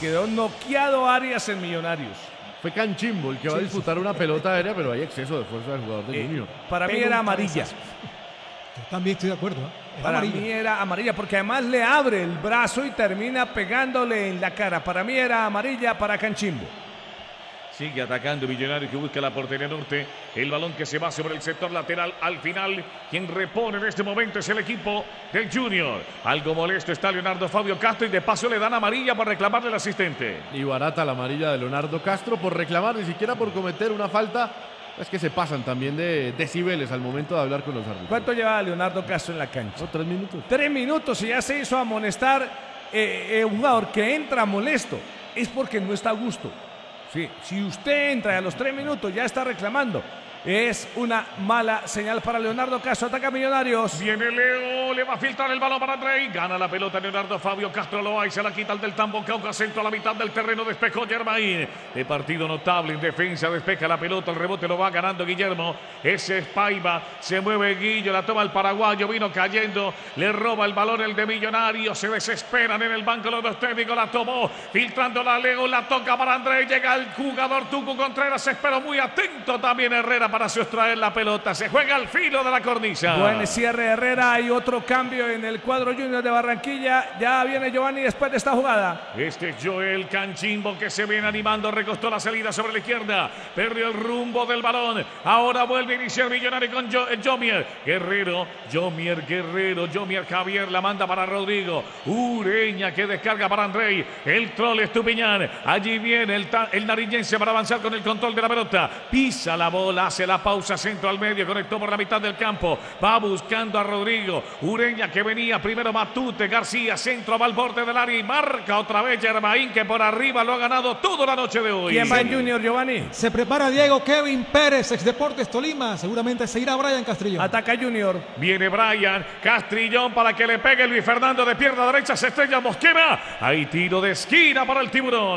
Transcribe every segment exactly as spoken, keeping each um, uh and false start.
Quedó noqueado Arias en Millonarios. Fue Canchimbo el que va a disputar una pelota aérea, pero hay exceso de fuerza del jugador de Eh, Junior. Para mí Pega era un amarilla. cabezazo. Yo también estoy de acuerdo. ¿eh? Es Para amarilla. mí era amarilla, porque además le abre el brazo y termina pegándole en la cara. Para mí era amarilla para Canchimbo. Sigue atacando Millonarios que busca la portería norte. El balón que se va sobre el sector lateral. Al final, quien repone en este momento es el equipo del Junior. Algo molesto está Leonardo Fabio Castro y de paso le dan amarilla por reclamarle al asistente. Y barata la amarilla de Leonardo Castro por reclamar, ni siquiera por cometer una falta. Es que se pasan también de decibeles al momento de hablar con los árbitros. ¿Cuánto lleva Leonardo Castro en la cancha? No, tres minutos. Tres minutos y ya se hizo amonestar eh, eh, un jugador que entra molesto. Es porque no está a gusto. Sí, si usted entra y a los tres minutos ya está reclamando, es una mala señal para Leonardo Castro. Ataca Millonarios. Viene Leo, le va a filtrar el balón para Andrei. Gana la pelota Leonardo Fabio Castro Loa y se la quita el del Tambo Cauca. Centro a la mitad del terreno, despejó Germain. De partido notable en defensa, despeja la pelota, el rebote lo va ganando Guillermo. Ese es Paiva, se mueve Guillo, la toma el paraguayo, vino cayendo, le roba el balón el de Millonarios. Se desesperan en el banco los dos técnicos, la tomó, filtrándola Leo, la toca para Andrei. Llega el jugador Tucu Contreras, esperó muy atento también Herrera para sustraer la pelota. Se juega al filo de la cornisa. Buen cierre Herrera. Hay otro cambio en el cuadro Junior de Barranquilla. Ya viene Giovanni después de esta jugada. Este es Joel Canchimbo que se viene animando. Recostó la salida sobre la izquierda. Perdió el rumbo del balón. Ahora vuelve a iniciar Millonario con jo Jomier. Guerrero. Jomier Guerrero. Jomier Javier la manda para Rodrigo. Ureña que descarga para Andrei. El troll Estupiñán. Allí viene el, el nariñense para avanzar con el control de la pelota. Pisa la bola. Hace la pausa. Centro al medio. Conectó por la mitad del campo. Va buscando a Rodrigo. Ureña que venía primero Matute. García. Centro va al borde del área y marca otra vez Germain que por arriba lo ha ganado toda la noche de hoy. ¿Quién va en Junior, Giovanni? Se prepara Diego Kevin Pérez, ex Deportes Tolima. Seguramente se irá Brian Castrillón. Ataca Junior. Viene Brian Castrillón para que le pegue Luis Fernando de pierna derecha. Se estrella Mosquera. Hay tiro de esquina para el Tiburón.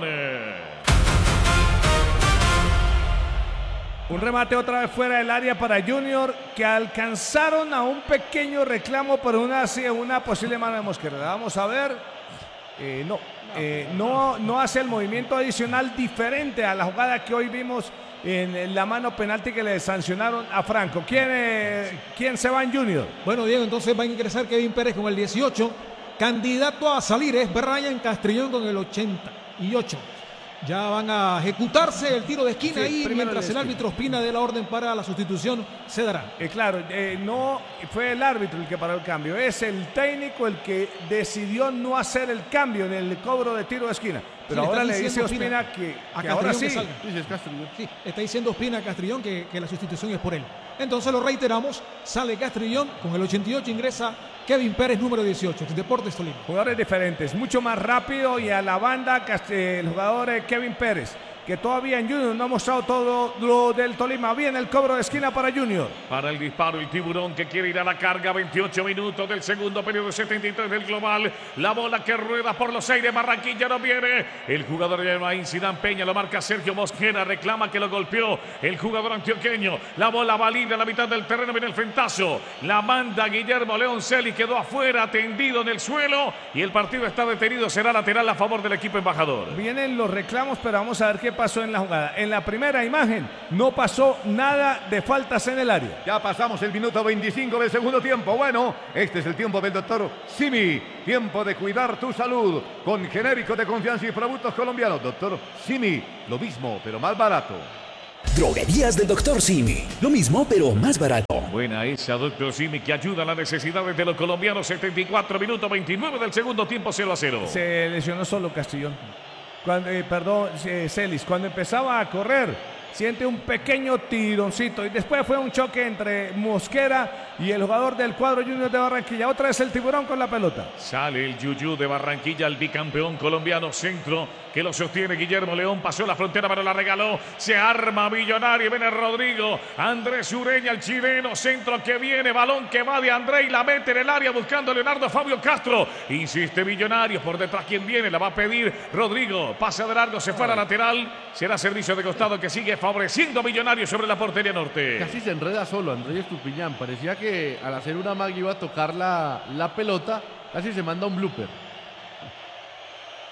Un remate otra vez fuera del área para Junior, que alcanzaron a un pequeño reclamo por una, una posible mano de Mosquera. Vamos a ver. Eh, no, eh, no, no hace el movimiento adicional diferente a la jugada que hoy vimos en la mano penalti que le sancionaron a Franco. ¿Quién, eh, ¿quién se va en Junior? Bueno, Diego, entonces va a ingresar Kevin Pérez con el dieciocho. Candidato a salir es Brian Castrillón con el ochenta y ocho. Ya van a ejecutarse el tiro de esquina Sí, ahí mientras el árbitro Ospina dé la orden para la sustitución, se dará. Eh, claro, eh, no fue el árbitro el que paró el cambio, es el técnico el que decidió no hacer el cambio en el cobro de tiro de esquina. Pero Sí, ahora le diciendo dice Ospina Ospina que, a que ahora sí. Castrillón que salga. Sí, sí, es Castrillón. Sí, está diciendo Ospina a Castrillón que, que la sustitución es por él. Entonces lo reiteramos, sale Castrillón, con el ochenta y ocho ingresa Kevin Pérez, número dieciocho, ex Deportes Tolima. Jugadores diferentes, mucho más rápido, y a la banda el jugador eh, Kevin Pérez, que todavía en Junior no ha mostrado todo lo del Tolima. Viene el cobro de esquina para Junior. Para el disparo, el Tiburón que quiere ir a la carga. veintiocho minutos del segundo periodo, setenta y tres del global. La bola que rueda por los aires. Barranquilla no viene. El jugador de Germain Sidán Peña lo marca Sergio Mosquera. Reclama que lo golpeó el jugador antioqueño. La bola va libre a la mitad del terreno. Viene el frentazo. La manda Guillermo León Celi. Quedó afuera, tendido en el suelo. Y el partido está detenido. Será lateral a favor del equipo embajador. Vienen los reclamos, pero vamos a ver qué pasó en la jugada. En la primera imagen no pasó nada de faltas en el área. Ya pasamos el minuto veinticinco del segundo tiempo. Bueno, este es el tiempo del doctor Simi. Tiempo de cuidar tu salud con genéricos de confianza y productos colombianos. Doctor Simi, lo mismo, pero más barato. Droguerías del doctor Simi. Lo mismo, pero más barato. Buena esa, doctor Simi, que ayuda a las necesidades de los colombianos. setenta y cuatro minutos, veintinueve del segundo tiempo, cero a cero. Se lesionó solo Castrillón. Cuando, eh, perdón, eh, Celis, cuando empezaba a correr, siente un pequeño tironcito y después fue un choque entre Mosquera y el jugador del cuadro Junior de Barranquilla. Otra vez el Tiburón con la pelota. Sale el Yuyu de Barranquilla, el bicampeón colombiano, centro que lo sostiene Guillermo León. Pasó la frontera, pero la regaló. Se arma Millonario. Viene Rodrigo. Andrés Ureña, el chileno. Centro que viene. Balón que va de Andrés. La mete en el área buscando a Leonardo Fabio Castro. Insiste Millonario. Por detrás, quien viene. La va a pedir Rodrigo. Pasa de largo. Se fue a la lateral. Será servicio de costado que sigue favoreciendo a Millonario sobre la portería norte. Casi se enreda solo Andrés Estupiñán. Parecía que al hacer una magia iba a tocar la, la pelota. Casi se manda un blooper.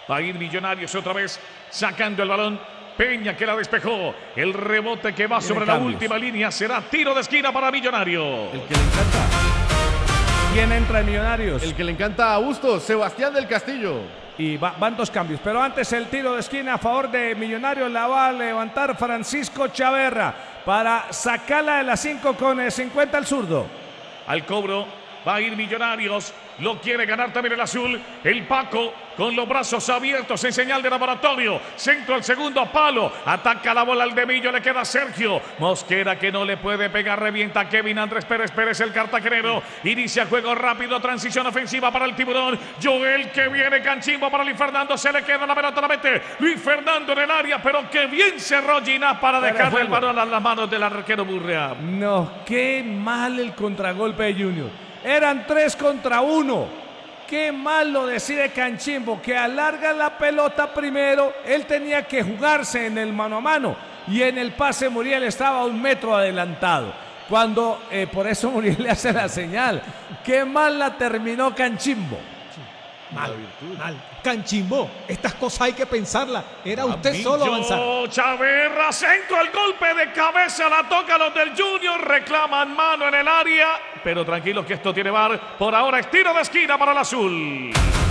Va a ir Millonarios otra vez sacando el balón. Peña que la despejó. El rebote que va sobre la última línea será tiro de esquina para Millonarios. El que le encanta. ¿Quién entra en Millonarios? El que le encanta a Bustos, Sebastián del Castillo. Y va, van dos cambios, pero antes el tiro de esquina a favor de Millonarios la va a levantar Francisco Chaverra para sacarla de las cinco con el cincuenta al zurdo. Al cobro va a ir Millonarios. Lo quiere ganar también el azul. El Paco con los brazos abiertos en señal de laboratorio. Centro al segundo palo. Ataca la bola al de Millo. Le queda Sergio Mosquera que no le puede pegar. Revienta a Kevin Andrés Pérez Pérez, el cartagenero. Inicia juego rápido. Transición ofensiva para el Tiburón. Joel que viene. Canchimbo para Luis Fernando. Se le queda la pelota. La mete Luis Fernando en el área. Pero que bien cerró Ginás para dejarle el balón a las manos del arquero Burrea. No, qué mal el contragolpe de Junior. Eran tres contra uno. Qué mal lo decide Canchimbo, que alarga la pelota primero. Él tenía que jugarse en el mano a mano. Y en el pase Muriel estaba un metro adelantado. Cuando, eh, por eso Muriel le hace la señal. Qué mal la terminó Canchimbo. Mal, mal. Canchimbo, estas cosas hay que pensarlas. Era usted solo avanzar. Chaverra, centro al golpe de cabeza, la toca los del Junior, reclaman mano en el área, pero tranquilos que esto tiene V A R. Por ahora es tiro de esquina para el azul.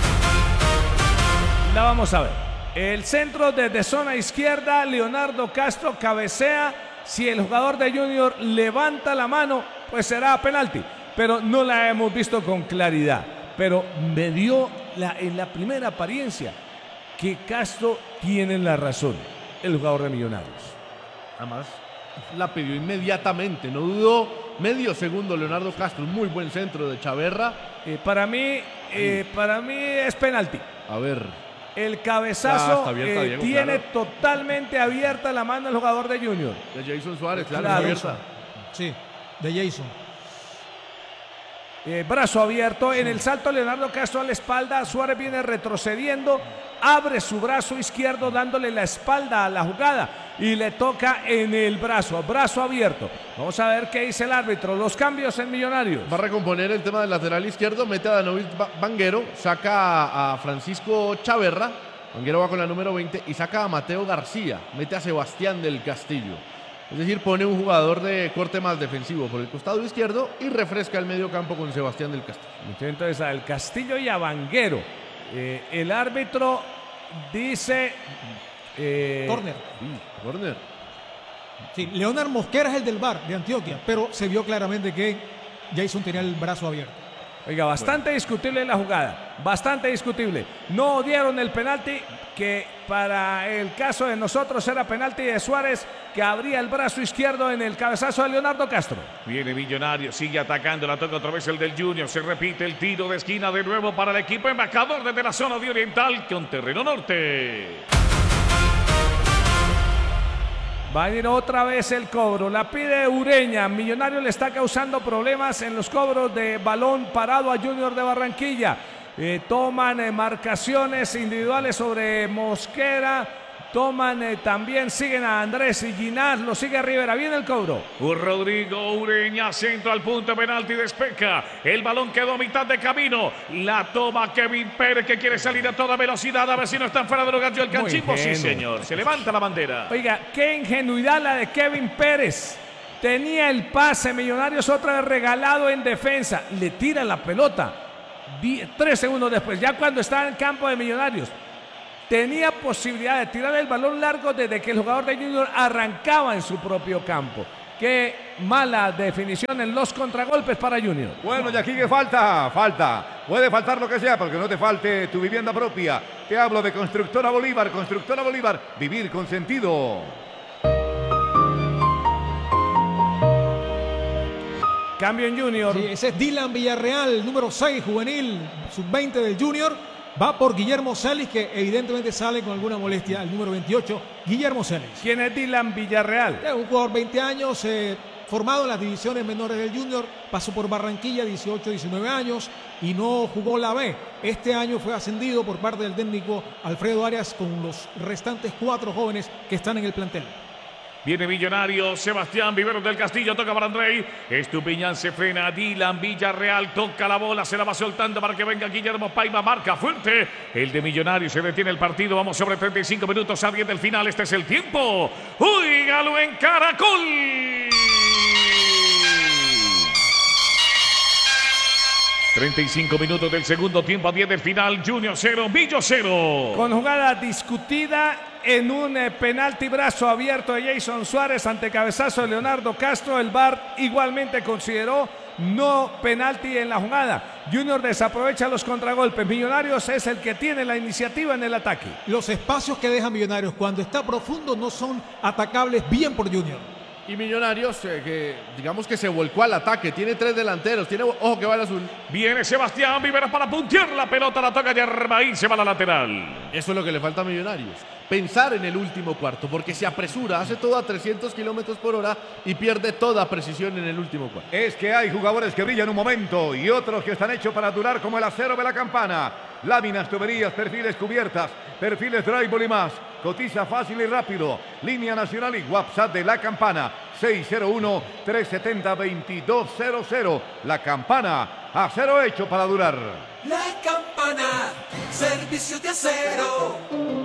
La vamos a ver. El centro desde zona izquierda, Leonardo Castro cabecea. Si el jugador de Junior levanta la mano, pues será penalti. Pero no la hemos visto con claridad. Pero me dio la, en la primera apariencia que Castro tiene la razón, el jugador de Millonarios. Además, la pidió inmediatamente, no dudó medio segundo Leonardo Castro, un muy buen centro de Chaverra. Eh, para mí, eh, para mí es penalti. A ver. El cabezazo Ah, abierta, eh, Diego, tiene claro. totalmente abierta la mano del jugador de Junior. De Jason Suárez, claro, Claro. abierta. Sí, de Jason. Eh, brazo abierto, en el salto Leonardo Castro a la espalda, Suárez viene retrocediendo, abre su brazo izquierdo dándole la espalda a la jugada y le toca en el brazo, brazo abierto. Vamos a ver qué dice el árbitro, los cambios en Millonarios. Va a recomponer el tema del lateral izquierdo, mete a Danovic Vanguero, saca a Francisco Chaverra, Vanguero va con la número veinte y saca a Mateo García, mete a Sebastián del Castillo. Es decir, pone un jugador de corte más defensivo por el costado izquierdo y refresca el medio campo con Sebastián del Castillo. Entonces al Castillo y a Vanguero. Eh, el árbitro dice... Eh, Corner. Sí, corner. Sí, Leonard Mosquera es el del V A R de Antioquia, pero se vio claramente que Jason tenía el brazo abierto. Oiga, bastante bueno. discutible la jugada, bastante discutible. No dieron el penalti, que para el caso de nosotros era penalti de Suárez, que abría el brazo izquierdo en el cabezazo de Leonardo Castro. Viene Millonario, sigue atacando, la toca otra vez el del Junior, se repite el tiro de esquina de nuevo para el equipo embajador desde la zona de Oriental con terreno norte. Va a ir otra vez el cobro, la pide Ureña. Millonario le está causando problemas en los cobros de balón parado a Junior de Barranquilla. Eh, toman eh, marcaciones individuales sobre Mosquera. Toman eh, también, siguen a Andrés y Ginás, lo sigue Rivera. Viene el cobro. Rodrigo Ureña, centro al punto penalti, despeja. El balón quedó a mitad de camino. La toma Kevin Pérez, que quiere salir a toda velocidad. A ver si no están fuera de lugar. El Canchimbo, sí señor. Se levanta la bandera. Oiga, qué ingenuidad la de Kevin Pérez. Tenía el pase, Millonarios otra vez regalado en defensa. Le tira la pelota. Die, tres segundos después, ya cuando está en campo de Millonarios. Tenía posibilidad de tirar el balón largo desde que el jugador de Junior arrancaba en su propio campo. Qué mala definición en los contragolpes para Junior. Bueno, y aquí que falta, falta. Puede faltar lo que sea, porque no te falte tu vivienda propia. Te hablo de Constructora Bolívar, Constructora Bolívar, vivir con sentido. Cambio en Junior. Sí, ese es Dylan Villarreal, número seis, juvenil, sub veinte del Junior. Va por Guillermo Celis, que evidentemente sale con alguna molestia, el número veintiocho, Guillermo Celis. ¿Quién es Dylan Villarreal? Es un jugador veinte años, eh, formado en las divisiones menores del Junior, pasó por Barranquilla, dieciocho, diecinueve años, y no jugó la B. Este año fue ascendido por parte del técnico Alfredo Arias con los restantes cuatro jóvenes que están en el plantel. Viene Millonario, Sebastián Viveros del Castillo, toca para Andrei. Estupiñán se frena, Dylan Villarreal toca la bola, se la va soltando para que venga Guillermo Paiva, marca fuerte. El de Millonario, se detiene el partido, vamos sobre treinta y cinco minutos a diez del final, este es el tiempo. ¡Uy, en Caracol! treinta y cinco minutos del segundo tiempo a diez del final, Junior cero, Millo cero. Con jugada discutida en un eh, penalti brazo abierto de Jason Suárez ante cabezazo de Leonardo Castro, el V A R igualmente consideró no penalti en la jugada. Junior desaprovecha los contragolpes. Millonarios es el que tiene la iniciativa en el ataque. Los espacios que deja Millonarios cuando está profundo no son atacables bien por Junior. Y Millonarios, eh, que digamos que se volcó al ataque, tiene tres delanteros, tiene, ojo que va el azul. Viene Sebastián Viveros para puntear la pelota, la toca Yermaín, se va a la lateral. Eso es lo que le falta a Millonarios, pensar en el último cuarto, porque se apresura, hace todo a trescientos kilómetros por hora y pierde toda precisión en el último cuarto. Es que hay jugadores que brillan un momento y otros que están hechos para durar como el acero de la campana. Láminas, tuberías, perfiles, cubiertas, perfiles, drywall y más. Cotiza fácil y rápido. Línea nacional y WhatsApp de La Campana. seis cero uno, tres siete cero, dos dos cero cero. La Campana, acero hecho para durar. La Campana, servicios de acero.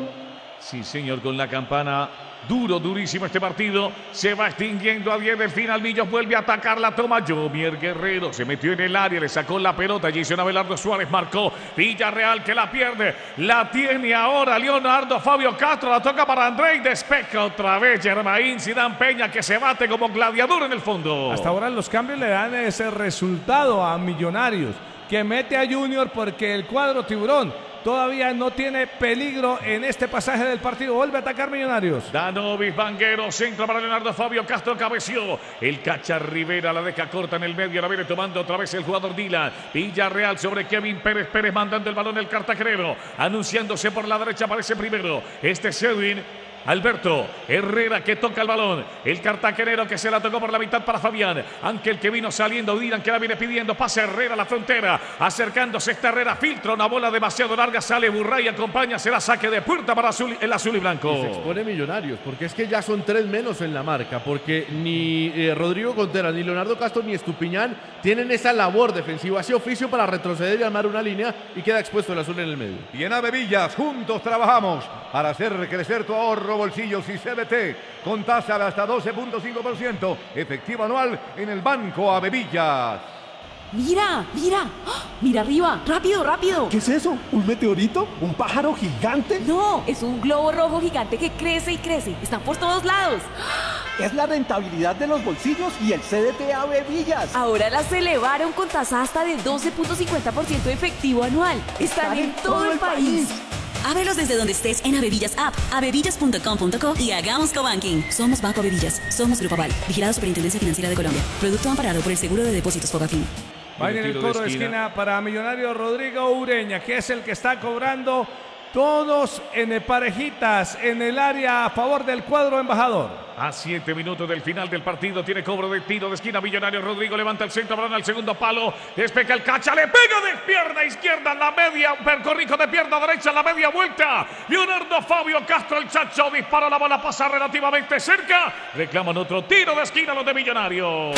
Sí, señor, con La Campana. Duro, durísimo este partido. Se va extinguiendo a diez del final. Millos vuelve a atacar. La toma Jomier Guerrero. Se metió en el área. Le sacó la pelota. Jason Abelardo Suárez marcó. Villarreal que la pierde. La tiene ahora Leonardo Fabio Castro. La toca para Andrei. Despeja otra vez Yermaín Zidane Peña, que se bate como gladiador en el fondo. Hasta ahora los cambios le dan ese resultado a Millonarios, que mete a Junior porque el cuadro tiburón todavía no tiene peligro en este pasaje del partido. Vuelve a atacar Millonarios. Danovis Vanguero, centro para Leonardo Fabio Castro, cabeció. El Cacha Rivera la deja corta en el medio. La viene tomando otra vez el jugador Dylan. Villarreal sobre Kevin Pérez. Pérez mandando el balón el cartagenero. Anunciándose por la derecha, aparece primero. Este es Edwin Alberto Herrera, que toca el balón. El cartagenero que se la tocó por la mitad para Fabián. Ángel que vino saliendo. Dylan que la viene pidiendo. Pasa Herrera a la frontera. Acercándose esta Herrera. Filtra una bola demasiado larga. Sale Burray. Acompaña. Será saque de puerta para azul, el azul y blanco. Y se expone Millonarios. Porque es que ya son tres menos en la marca. Porque ni eh, Rodrigo Contreras, ni Leonardo Castro, ni Estupiñán tienen esa labor defensiva, ese oficio para retroceder y armar una línea. Y queda expuesto el azul en el medio. Y en Avevillas, juntos trabajamos para hacer crecer tu ahorro, bolsillos y C B T con tasa de hasta doce punto cinco por ciento efectivo anual en el Banco Avevillas. Mira, mira, ¡ah! Mira arriba, rápido, rápido. ¿Qué es eso? ¿Un meteorito? ¿Un pájaro gigante? No, es un globo rojo gigante que crece y crece. Están por todos lados. Es la rentabilidad de los bolsillos y el C D T Avevillas. Ahora las elevaron con tasa hasta de doce punto cincuenta por ciento efectivo anual. Están, Están en, en todo, todo el país. país. Ábrelos desde donde estés en Avevillas App, avevillas punto com punto co y hagamos cobanking. Somos Banco Avevillas, somos Grupo Aval, vigilado Superintendencia Financiera de Colombia. Producto amparado por el Seguro de Depósitos Fogafín. Va en el cobro de esquina para Millonario Rodrigo Ureña, que es el que está cobrando todos en parejitas en el área a favor del cuadro embajador. A siete minutos del final del partido, tiene cobro de tiro de esquina. Millonario Rodrigo levanta el centro, balón al segundo palo. Despeja el Cacha, le pega de pierna izquierda, la media, percorrijo de pierna derecha, la media vuelta. Leonardo Fabio Castro, el Chacho, dispara, la bola pasa relativamente cerca. Reclaman otro tiro de esquina los de Millonario.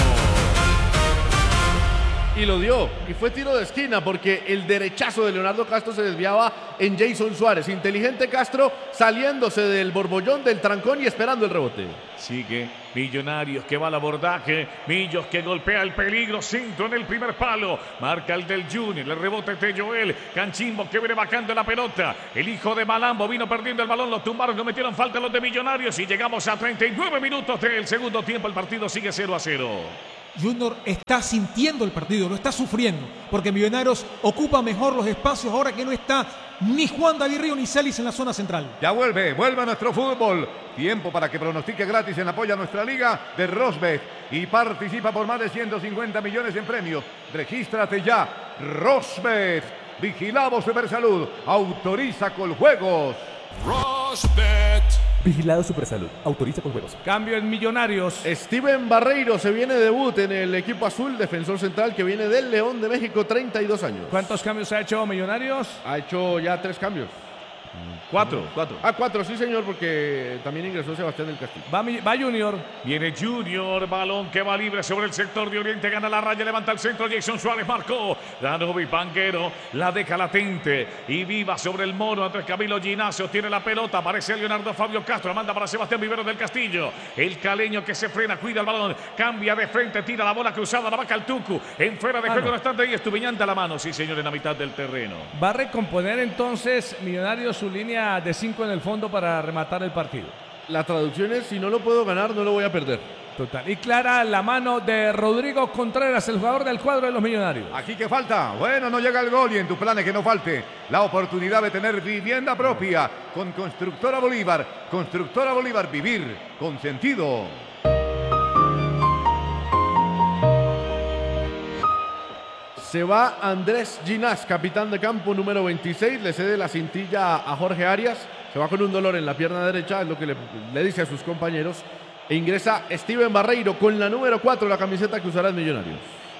Y lo dio, y fue tiro de esquina porque el derechazo de Leonardo Castro se desviaba en Jason Suárez. Inteligente Castro saliéndose del borbollón, del trancón y esperando el rebote. Sigue Millonarios que va al abordaje. Millos que golpea el peligro. Centro en el primer palo. Marca el del Junior. El rebote de Joel. Canchimbo que viene bajando la pelota. El hijo de Malambo vino perdiendo el balón. Lo tumbaron, cometieron falta los de Millonarios. Y llegamos a treinta y nueve minutos del segundo tiempo. El partido sigue cero a cero. Junior está sintiendo el partido, lo está sufriendo, porque Millonarios ocupa mejor los espacios ahora que no está ni Juan David Río ni Celis en la zona central. Ya vuelve, vuelve a nuestro fútbol. Tiempo para que pronostique gratis en apoyo a nuestra liga de Rosbet y participa por más de ciento cincuenta millones en premios. Regístrate ya, Rosbet. Vigilado Supersalud, autoriza con juegos. Rosbet. Vigilado Supersalud, autoriza con juegos. Cambio en Millonarios. Steven Barreiro se viene de debut en el equipo azul, defensor central que viene del León de México, treinta y dos años. ¿Cuántos cambios ha hecho Millonarios? Ha hecho ya tres cambios. Cuatro, cuatro. Ah, cuatro, sí señor, porque también ingresó Sebastián del Castillo. Va, va Junior. Viene Junior, balón que va libre sobre el sector de Oriente, gana la raya, levanta el centro, Jason Suárez marcó, Danovi Banguero, la deja latente y viva sobre el mono, Andrés Camilo Ginacio tiene la pelota, aparece Leonardo Fabio Castro, manda para Sebastián Vivero del Castillo, el caleño que se frena, cuida el balón, cambia de frente, tira la bola cruzada, la vaca al Tucu, en fuera de juego no obstante y Estupiñante a la mano, sí señor, en la mitad del terreno. Va a recomponer entonces Millonarios su línea de cinco en el fondo para rematar el partido. La traducción es, si no lo puedo ganar, no lo voy a perder. Total. Y clara la mano de Rodrigo Contreras, el jugador del cuadro de los Millonarios. Aquí que falta. Bueno, no llega el gol y en tus planes que no falte la oportunidad de tener vivienda propia con Constructora Bolívar. Constructora Bolívar, vivir con sentido. Se va Andrés Ginás, capitán de campo número veintiséis, le cede la cintilla a Jorge Arias, se va con un dolor en la pierna derecha, es lo que le, le dice a sus compañeros, e ingresa Steven Barreiro con la número cuatro, la camiseta que usará el Millonarios.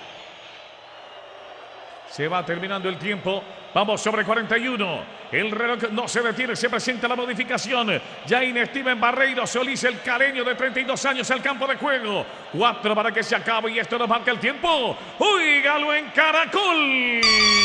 Se va terminando el tiempo. Vamos sobre cuarenta y uno. El reloj no se detiene, se presenta la modificación. Jain Steven Barreiro Solís, el caleño de treinta y dos años al campo de juego. Cuatro para que se acabe y esto nos marca el tiempo. ¡Oígalo en Caracol!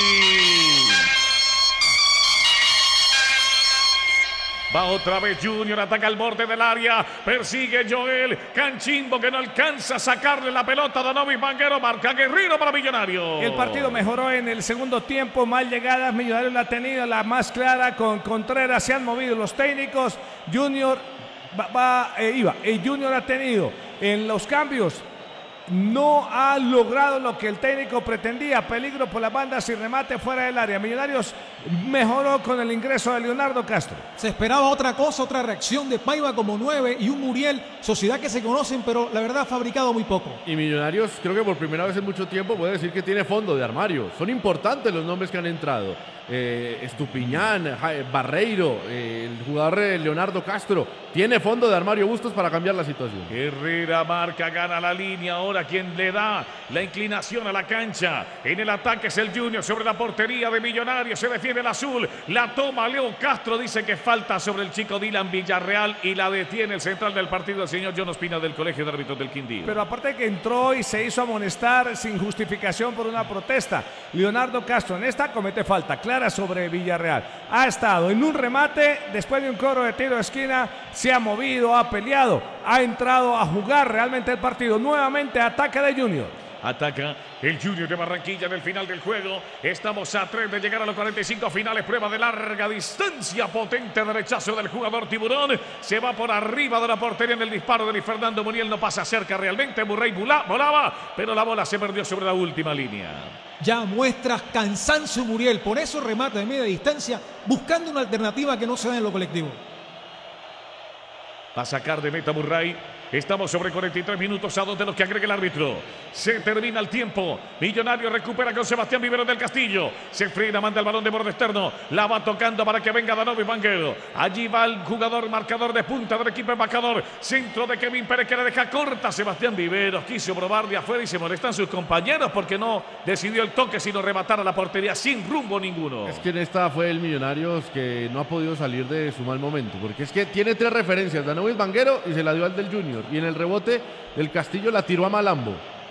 Va otra vez Junior, ataca al borde del área, persigue Joel Canchimbo que no alcanza a sacarle la pelota a Danovi Banguero, marca Guerrero para Millonarios. El partido mejoró en el segundo tiempo, más llegadas, Millonarios la ha tenido, la más clara con Contreras, se han movido los técnicos, Junior va, va eh, iba, el Junior ha tenido en los cambios, no ha logrado lo que el técnico pretendía, peligro por las bandas y remate fuera del área. Millonarios mejoró con el ingreso de Leonardo Castro. Se esperaba otra cosa, otra reacción de Paiva como nueve y un Muriel, sociedad que se conocen, pero la verdad ha fabricado muy poco. Y Millonarios, creo que por primera vez en mucho tiempo puede decir que tiene fondo de armario. Son importantes los nombres que han entrado. Eh, Estupiñán, Barreiro, eh, el jugador Leonardo Castro, tiene fondo de armario Bustos para cambiar la situación. Herrera marca, gana la línea, ahora quien le da la inclinación a la cancha, en el ataque es el Junior sobre la portería de Millonarios, se defiende el azul, la toma Leo Castro, dice que falta sobre el chico Dylan Villarreal y la detiene el central del partido, el señor John Ospina del Colegio de Árbitros del Quindío. Pero aparte que entró y se hizo amonestar sin justificación por una protesta, Leonardo Castro en esta comete falta clara sobre Villarreal. Ha estado en un remate, después de un cobro de tiro de esquina, se ha movido, ha peleado, ha entrado a jugar realmente el partido. Nuevamente ataque de Junior. Ataca el Junior de Barranquilla en el final del juego. Estamos a tres de llegar a los cuarenta y cinco finales. Prueba de larga distancia. Potente derechazo del jugador Tiburón. Se va por arriba de la portería en el disparo de Luis Fernando Muriel. No pasa cerca realmente. Murray volaba, pero la bola se perdió sobre la última línea. Ya muestras cansancio Muriel. Por eso remata de media distancia, buscando una alternativa que no se da en lo colectivo. Va a sacar de meta Murray. Estamos sobre cuarenta y tres minutos a dos de los que agrega el árbitro. Se termina el tiempo. Millonario recupera con Sebastián Vivero del Castillo. Se frena, manda el balón de borde externo. La va tocando para que venga Danovi Banguero. Allí va el jugador marcador de punta del equipo embajador. Centro de Kevin Pérez que la deja corta. Sebastián Vivero quiso probar de afuera y se molestan sus compañeros porque no decidió el toque sino rematar a la portería sin rumbo ninguno. Es que en esta fue el Millonarios que no ha podido salir de su mal momento. Porque es que tiene tres referencias. Danovi Banguero y se la dio al del Junior. Y en el rebote del Castillo la tiró a Malambo.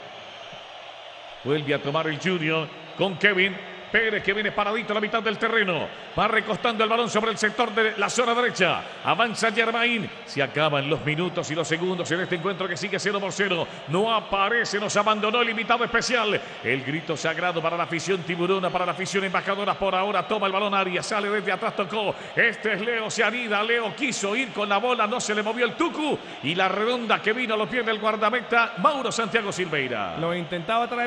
Vuelve a tomar el Junior con Kevin Pérez que viene paradito a la mitad del terreno. Va recostando el balón sobre el sector de la zona derecha. Avanza Germain. Se acaban los minutos y los segundos en este encuentro que sigue cero por cero. No aparece, nos abandonó el invitado especial. El grito sagrado para la afición tiburona, para la afición embajadora. Por ahora toma el balón Arias, sale desde atrás, tocó. Este es Leo, se anida. Leo quiso ir con la bola, no se le movió el tucu. Y la redonda que vino a los pies del guardameta Mauro Santiago Silveira. Lo intentaba traer.